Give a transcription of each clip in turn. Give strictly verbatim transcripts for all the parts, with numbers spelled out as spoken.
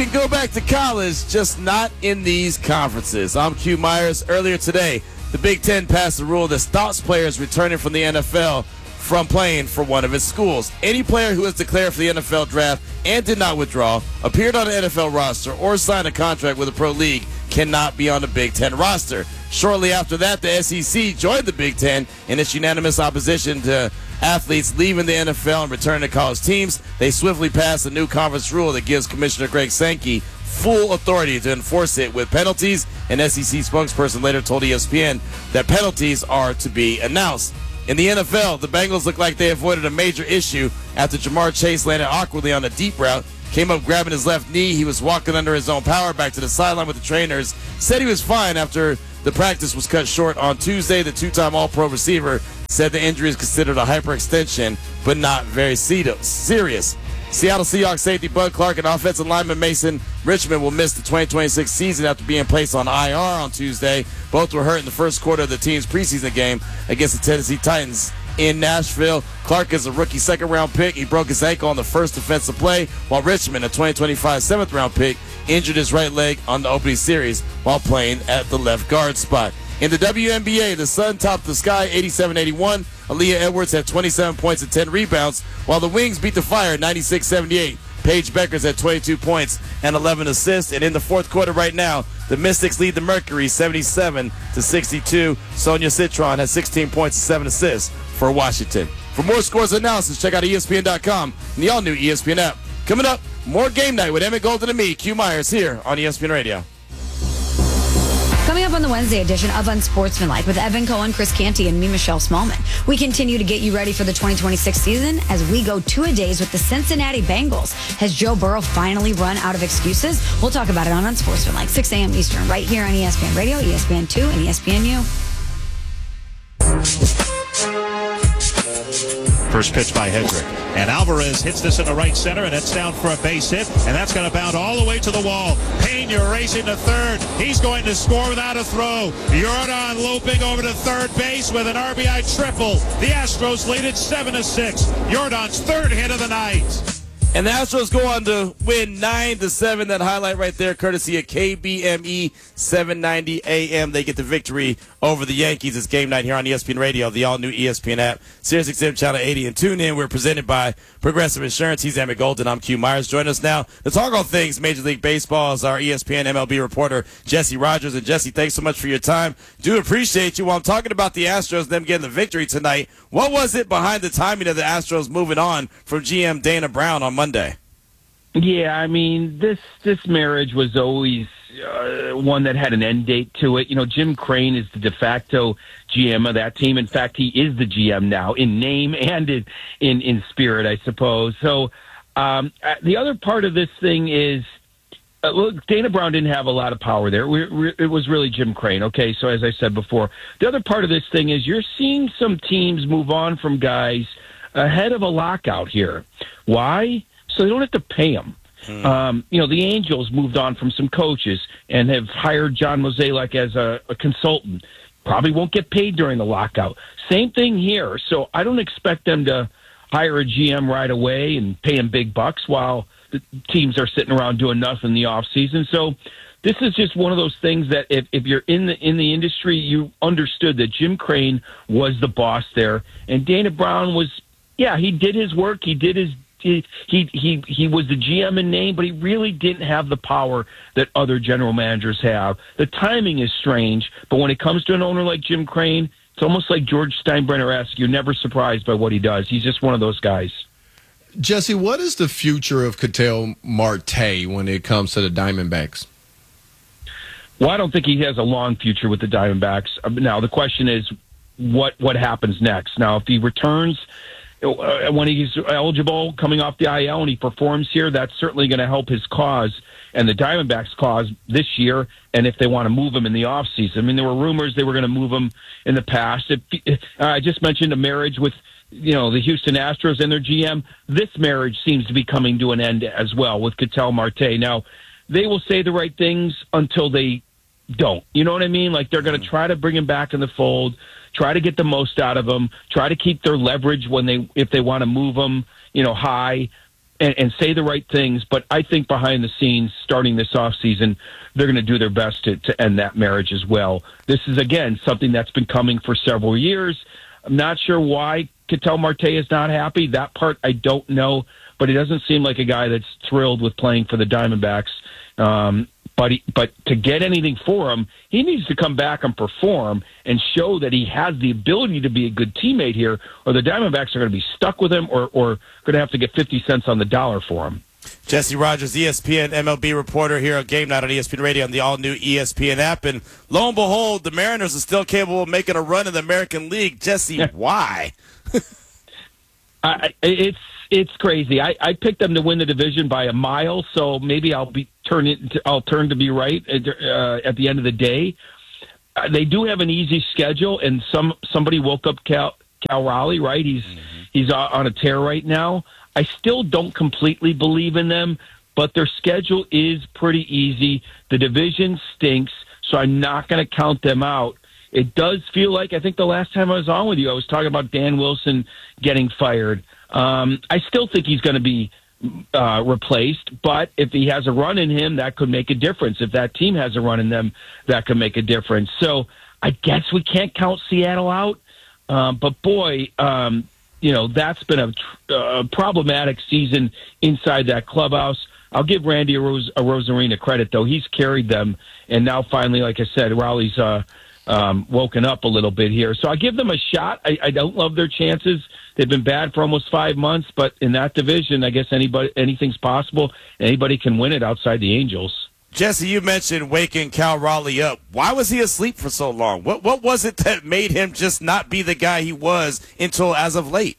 can go back to college, just not in these conferences. I'm Q Myers. Earlier today, the Big Ten passed a rule that stops players returning from the N F L from playing for one of its schools. Any player who is declared for the N F L draft and did not withdraw, appeared on an N F L roster, or signed a contract with a pro league cannot be on the Big Ten roster. Shortly after that, the S E C joined the Big Ten in its unanimous opposition to athletes leaving the N F L and returning to college teams. They swiftly passed a new conference rule that gives Commissioner Greg Sankey full authority to enforce it with penalties. An S E C spokesperson later told E S P N that penalties are to be announced. In the N F L, the Bengals look like they avoided a major issue after Jamar Chase landed awkwardly on a deep route, came up grabbing his left knee. He was walking under his own power back to the sideline with the trainers. Said he was fine after the practice was cut short on Tuesday. The two-time All-Pro receiver said the injury is considered a hyperextension, but not very serious. Seattle Seahawks safety Bud Clark and offensive lineman Mason Richmond will miss the twenty twenty-six season after being placed on I R on Tuesday. Both were hurt in the first quarter of the team's preseason game against the Tennessee Titans in Nashville. Clark is a rookie second-round pick. He broke his ankle on the first defensive play, while Richmond, a twenty twenty-five seventh-round pick, injured his right leg on the opening series while playing at the left guard spot. In the W N B A, the Sun topped the Sky eighty-seven eighty-one. Aaliyah Edwards had twenty-seven points and ten rebounds, while the Wings beat the Fire ninety-six seventy-eight. Paige Beckers had twenty-two points and eleven assists. And in the fourth quarter right now, the Mystics lead the Mercury seventy-seven to sixty-two. Sonia Citron has sixteen points and seven assists for Washington. For more scores and analysis, check out E S P N dot com and the all-new E S P N app. Coming up, more Game Night with Emmett Golden and me, Q Myers, here on E S P N Radio. Coming up on the Wednesday edition of Unsportsmanlike with Evan Cohen, Chris Canty, and me, Michelle Smallman. We continue to get you ready for the twenty twenty-six season as we go two-a-days with the Cincinnati Bengals. Has Joe Burrow finally run out of excuses? We'll talk about it on Unsportsmanlike, six a.m. Eastern, right here on E S P N Radio, E S P N two, and E S P N U. First pitch by Hedrick. And Alvarez hits this in the right center, and it's down for a base hit. And that's going to bound all the way to the wall. Pena racing to third. He's going to score without a throw. Jordan loping over to third base with an R B I triple. The Astros lead it seven to six. Jordan's third hit of the night. And the Astros go on to win nine to seven. That highlight right there, courtesy of K B M E seven ninety A M. They get the victory over the Yankees. It's Game Night here on E S P N Radio, the all-new E S P N app, Sirius X M Channel eighty, and tune in. We're presented by Progressive Insurance. He's Emmett Golden. I'm Q Myers. Join us now to talk all things Major League Baseball is our E S P N M L B reporter, Jesse Rogers. And, Jesse, thanks so much for your time. Do appreciate you. While I'm talking about the Astros and them getting the victory tonight, what was it behind the timing of the Astros moving on from G M Dana Brown on Monday? Yeah, I mean, this this marriage was always uh, one that had an end date to it. You know, Jim Crane is the de facto G M of that team. In fact, he is the G M now in name and in in, in spirit, I suppose. So um, the other part of this thing is, uh, look, Dana Brown didn't have a lot of power there. We, we, it was really Jim Crane. Okay, so as I said before, the other part of this thing is you're seeing some teams move on from guys ahead of a lockout here. Why? So they don't have to pay them. Hmm. Um, you know, the Angels moved on from some coaches and have hired John Mozeliak as a, a consultant. Probably won't get paid during the lockout. Same thing here. So I don't expect them to hire a G M right away and pay him big bucks while the teams are sitting around doing nothing in the off season. So this is just one of those things that if, if you're in the in the industry, you understood that Jim Crane was the boss there, and Dana Brown was, yeah, he did his work. He did his He, he he he was the G M in name, but he really didn't have the power that other general managers have. The timing is strange, but when it comes to an owner like Jim Crane, it's almost like George Steinbrenner-esque. You're never surprised by what he does. He's just one of those guys. Jesse, what is the future of Ketel Marte when it comes to the Diamondbacks? Well, I don't think he has a long future with the Diamondbacks. Now, the question is, what what happens next? Now, if he returns Uh, when he's eligible coming off the I L and he performs here, that's certainly going to help his cause and the Diamondbacks' cause this year, and if they want to move him in the offseason. I mean, there were rumors they were going to move him in the past. It, uh, I just mentioned a marriage with, you know, the Houston Astros and their G M. This marriage seems to be coming to an end as well with Ketel Marte. Now, they will say the right things until they don't. You know what I mean? Like, they're going to try to bring him back in the fold, try to get the most out of him, try to keep their leverage when they, if they want to move him, you know, high. and, and say the right things. But I think behind the scenes, starting this offseason, they're going to do their best to, to end that marriage as well. This is, again, something that's been coming for several years. I'm not sure why Ketel Marte is not happy. That part I don't know, but he doesn't seem like a guy that's thrilled with playing for the Diamondbacks. Um, but he, but to get anything for him, he needs to come back and perform and show that he has the ability to be a good teammate here, or the Diamondbacks are going to be stuck with him, or, or going to have to get fifty cents on the dollar for him. Jesse Rogers, E S P N M L B reporter here on Game Night on E S P N Radio on the all-new E S P N app. And lo and behold, the Mariners are still capable of making a run in the American League. Jesse, why? I, it's it's crazy. I, I picked them to win the division by a mile, so maybe I'll be turn it. To, I'll turn to be right uh, at the end of the day. Uh, they do have an easy schedule, and some somebody woke up Cal, Cal Raleigh, right? He's mm-hmm. he's on a tear right now. I still don't completely believe in them, but their schedule is pretty easy. The division stinks, so I'm not going to count them out. It does feel like, I think the last time I was on with you, I was talking about Dan Wilson getting fired. Um, I still think he's going to be uh, replaced, but if he has a run in him, that could make a difference. If that team has a run in them, that could make a difference. So I guess we can't count Seattle out, um, but boy, um, you know, that's been a, a problematic season inside that clubhouse. I'll give Randy Arozarena credit, though. He's carried them, and now finally, like I said, Raleigh's uh, um, woken up a little bit here. So I give them a shot. I, I don't love their chances. They've been bad for almost five months, but in that division, I guess anybody, anything's possible. Anybody can win it outside the Angels. Jesse, you mentioned waking Cal Raleigh up. Why was he asleep for so long? What what was it that made him just not be the guy he was until as of late?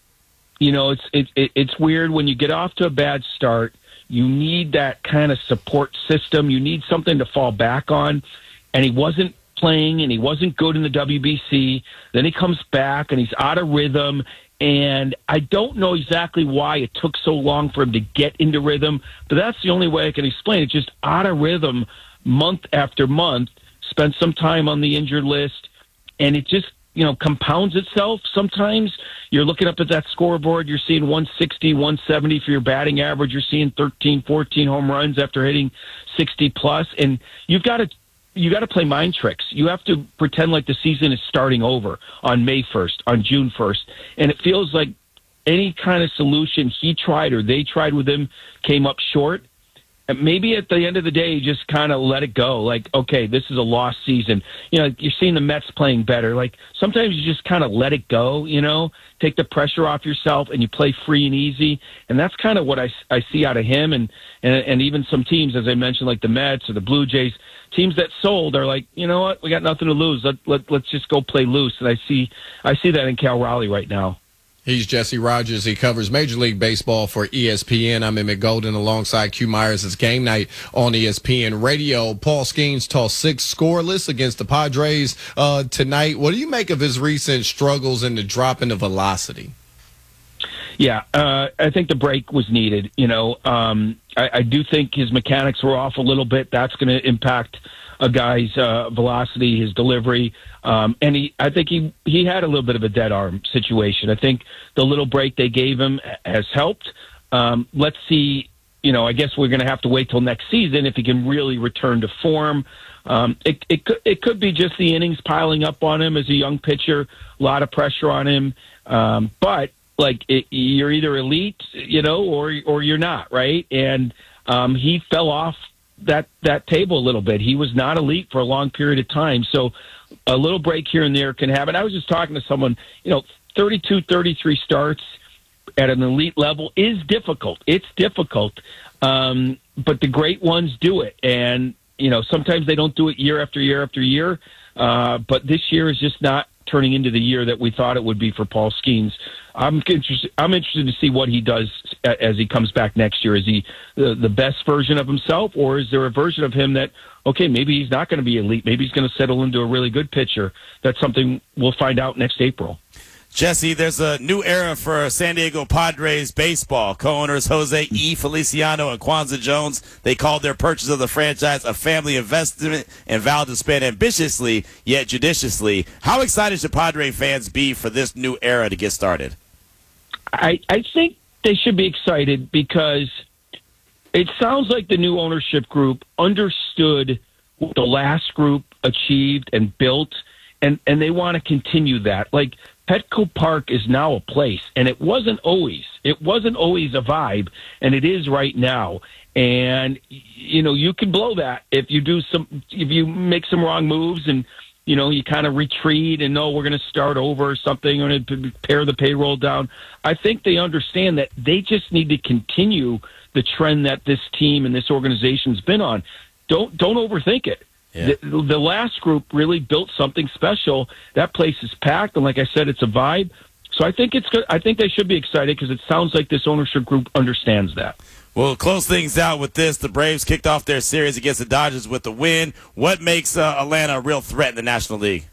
You know, it's it, it, it's weird when you get off to a bad start. You need that kind of support system. You need something to fall back on. And he wasn't playing, and he wasn't good in the W B C. Then he comes back, and he's out of rhythm. And I don't know exactly why it took so long for him to get into rhythm, but that's the only way I can explain it. Just out of rhythm month after month, spent some time on the injured list, and it just, you know, compounds itself. Sometimes you're looking up at that scoreboard, you're seeing one sixty, one seventy for your batting average, you're seeing thirteen, fourteen home runs after hitting sixty plus, and you've got to you got to play mind tricks. You have to pretend like the season is starting over on May first, on June first. And it feels like any kind of solution he tried or they tried with him came up short. And maybe at the end of the day, you just kind of let it go. Like, okay, this is a lost season. You know, you're seeing the Mets playing better. Like, sometimes you just kind of let it go, you know, take the pressure off yourself and you play free and easy. And that's kind of what I, I see out of him. And, and, and even some teams, as I mentioned, like the Mets or the Blue Jays, teams that sold are like, you know what, we got nothing to lose. Let, let, let's just go play loose. And I see, I see that in Cal Raleigh right now. He's Jesse Rogers. He covers Major League Baseball for E S P N. I'm Emmett Golden alongside Q Myers. It's Game Night on E S P N Radio. Paul Skeens tossed six scoreless against the Padres uh, tonight. What do you make of his recent struggles in the drop in the velocity? Yeah, uh, I think the break was needed. You know, um, I, I do think his mechanics were off a little bit. That's going to impact a guy's uh, velocity, his delivery. Um, and he, I think he, he had a little bit of a dead arm situation. I think the little break they gave him has helped. Um, let's see, you know, I guess we're going to have to wait till next season if he can really return to form. Um, it, it, could, it could be just the innings piling up on him as a young pitcher, a lot of pressure on him. Um, but, like, it, you're either elite, you know, or or you're not, right? And um, he fell off that that table a little bit. He was not elite for a long period of time. So a little break here and there can happen. I was just talking to someone, you know, thirty-two, thirty-three starts at an elite level is difficult. It's difficult. Um, but the great ones do it. And, you know, sometimes they don't do it year after year after year. Uh, but this year is just not turning into the year that we thought it would be for Paul Skeens. I'm interested, I'm interested to see what he does as he comes back next year. Is he the, the best version of himself, or is there a version of him that, okay, maybe he's not going to be elite. Maybe he's going to settle into a really good pitcher. That's something we'll find out next April. Jesse, there's a new era for San Diego Padres baseball. Co-owners Jose E. Feliciano and Kwanzaa Jones, they called their purchase of the franchise a family investment and vowed to spend ambitiously yet judiciously. How excited should Padre fans be for this new era to get started? I, I think they should be excited because it sounds like the new ownership group understood what the last group achieved and built, and, and they want to continue that. Like, Petco Park is now a place, and it wasn't always. It wasn't always a vibe, and it is right now. And, you know, you can blow that if you do some, if you make some wrong moves and, you know, you kind of retreat and, no, we're going to start over or something, or to pare the payroll down. I think they understand that they just need to continue the trend that this team and this organization's been on. Don't don't overthink it. Yeah. The, the last group really built something special. That place is packed, and like I said, it's a vibe. So I think it's good. I think they should be excited because it sounds like this ownership group understands that. We'll close things out with this. The Braves kicked off their series against the Dodgers with the win. What makes uh, Atlanta a real threat in the National League?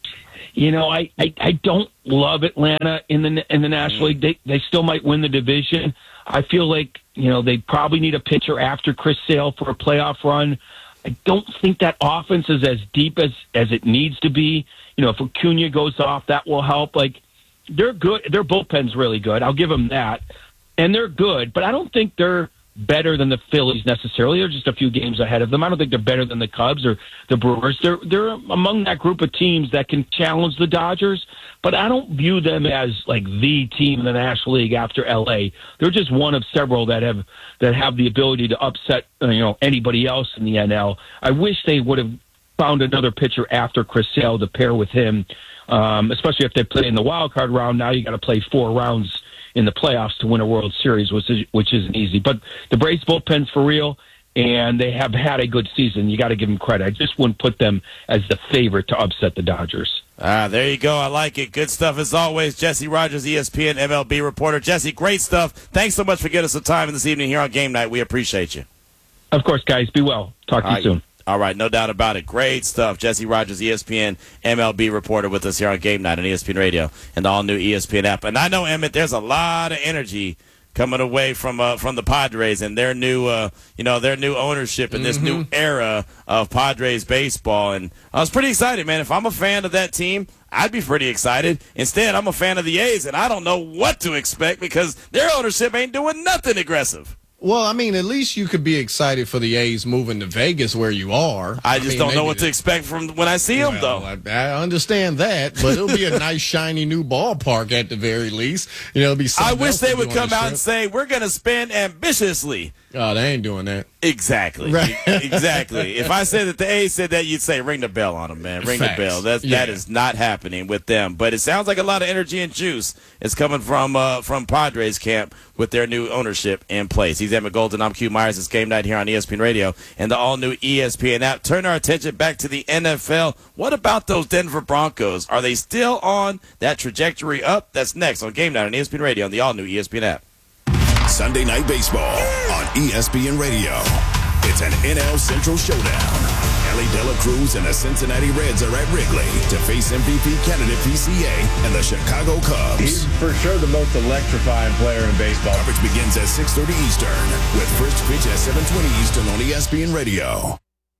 You know, I, I, I don't love Atlanta in the in the National League. They they still might win the division. I feel like, you know, they probably need a pitcher after Chris Sale for a playoff run. I don't think that offense is as deep as, as it needs to be. You know, if Acuna goes off, that will help. Like, they're good. Their bullpen's really good. I'll give them that. And they're good, but I don't think they're better than the Phillies necessarily. They're just a few games ahead of them. I don't think they're better than the Cubs or the Brewers. They're they're among that group of teams that can challenge the Dodgers, but I don't view them as like the team in the National League after L A. They're just one of several that have that have the ability to upset you know anybody else in the N L. I wish they would have found another pitcher after Chris Sale to pair with him, um, especially if they play in the wild card round. Now you got to play four rounds in the playoffs to win a World Series, which is, which isn't easy. But the Braves bullpen's for real, and they have had a good season. You got to give them credit. I just wouldn't put them as the favorite to upset the Dodgers. Ah, there you go. I like it. Good stuff as always. Jesse Rogers, E S P N M L B reporter. Jesse, great stuff. Thanks so much for getting us some time this evening here on Game Night. We appreciate you. Of course, guys. Be well. Talk to All you right. soon. All right, no doubt about it. Great stuff. Jesse Rogers, E S P N M L B reporter with us here on Game Night on E S P N Radio and the all-new E S P N app. And I know, Emmett, there's a lot of energy coming away from uh, from the Padres and their new, uh, you know, their new ownership and this mm-hmm. new era of Padres baseball. And I was pretty excited, man. If I'm a fan of that team, I'd be pretty excited. Instead, I'm a fan of the A's, and I don't know what to expect because their ownership ain't doing nothing aggressive. Well, I mean, at least you could be excited for the A's moving to Vegas where you are. I just I mean, don't know what to expect from when I see them, well, though. I, I understand that, but it'll be a nice, shiny new ballpark at the very least. You know, it'll be I wish they would do come out and say, we're going to spend ambitiously. Oh, they ain't doing that. Exactly. Right. Exactly. If I said that the A's said that, you'd say, ring the bell on them, man. Ring Facts. the bell. That's, Yeah. That is not happening with them. But it sounds like a lot of energy and juice is coming from uh, from Padres camp with their new ownership in place. He's Emmett Golden. I'm Q Myers. It's Game Night here on E S P N Radio and the all-new E S P N app. Turn our attention back to the N F L. What about those Denver Broncos? Are they still on that trajectory up? That's next on Game Night on E S P N Radio and the all-new E S P N app. Sunday Night Baseball on E S P N Radio. It's an N L Central showdown. Ellie De La Cruz and the Cincinnati Reds are at Wrigley to face M V P candidate P C A and the Chicago Cubs. He's for sure the most electrifying player in baseball. Coverage begins at six thirty Eastern with first pitch at seven twenty Eastern on E S P N Radio.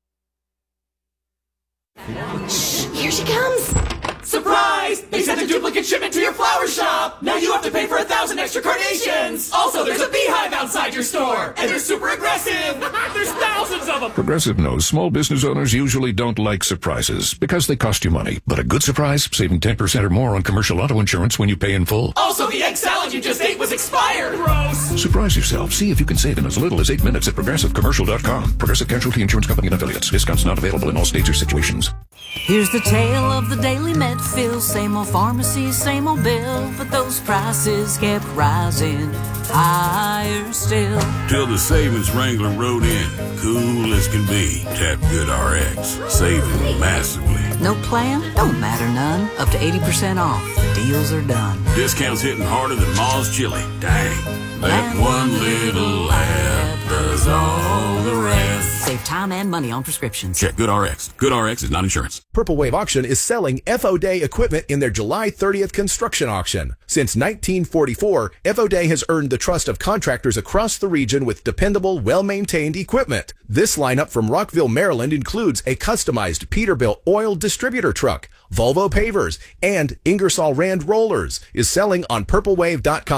Shh, here she comes. Surprise! They sent a duplicate shipment to your flower shop! Now you have to pay for a thousand extra carnations! Also, there's a beehive outside your store! And they're super aggressive! There's thousands of them! Progressive knows small business owners usually don't like surprises because they cost you money. But a good surprise, saving ten percent or more on commercial auto insurance when you pay in full. Also, the egg salad you just ate was expired! Gross! Surprise yourself. See if you can save in as little as eight minutes at progressive commercial dot com. Progressive Casualty Insurance Company and affiliates. Discounts not available in all states or situations. Here's the tale of the Daily Medfield. Same old pharmacy, same old bill, but those prices kept rising higher still. Till the savings wrangler rode in, cool as can be. Tap Good R X, saving massively. No plan? Don't matter none. Up to eighty percent off. The deals are done. Discounts hitting harder than Ma's chili. Dang, that one little app does all the rest. Save time and money on prescriptions. Check Good R X. Good R X is not insurance. Purple Wave Auction is selling F O Day equipment in their July thirtieth construction auction. Since nineteen forty-four, F O Day has earned the trust of contractors across the region with dependable, well-maintained equipment. This lineup from Rockville, Maryland includes a customized Peterbilt oil distributor truck, Volvo pavers, and Ingersoll Rand rollers. Is selling on purple wave dot com.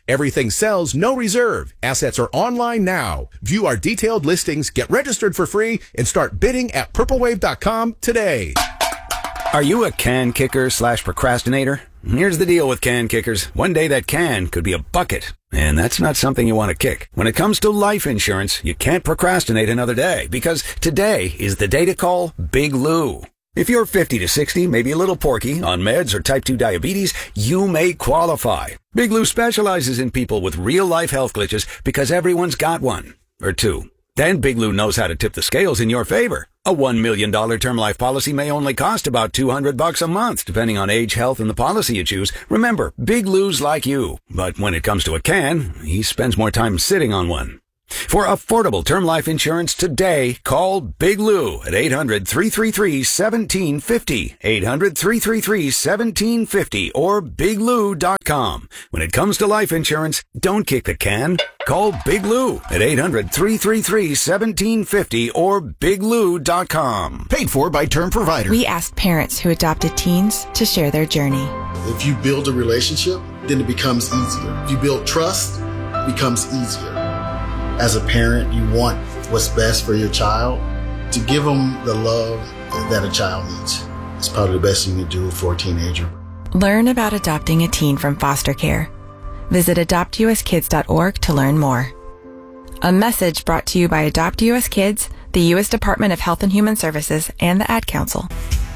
Everything sells, no reserve. Assets are online now. View our detailed listings, get registered for free, and start bidding at purple wave dot com today. Are you a can kicker slash procrastinator? Here's the deal with can kickers. One day that can could be a bucket, and that's not something you want to kick. When it comes to life insurance, you can't procrastinate another day, because today is the day to call Big Lou. If you're fifty to sixty, maybe a little porky, on meds or type two diabetes, you may qualify. Big Lou specializes in people with real-life health glitches because everyone's got one, or two. Then Big Lou knows how to tip the scales in your favor. A one million dollars term life policy may only cost about two hundred bucks a month, depending on age, health, and the policy you choose. Remember, Big Lou's like you. But when it comes to a can, he spends more time sitting on one. For affordable term life insurance today, call Big Lou at eight hundred, three three three, one seven five zero, eight hundred, three three three, one seven five zero, or big lou dot com. When it comes to life insurance, don't kick the can. Call Big Lou at eight hundred, three three three, one seven five zero or big lou dot com. Paid for by Term Provider. We asked parents who adopted teens to share their journey. If you build a relationship, then it becomes easier. If you build trust, it becomes easier. As a parent, you want what's best for your child. To give them the love that a child needs. It's probably the best you can do for a teenager. Learn about adopting a teen from foster care. Visit adopt u s kids dot org to learn more. A message brought to you by Adopt U S Kids, the U S Department of Health and Human Services, and the Ad Council.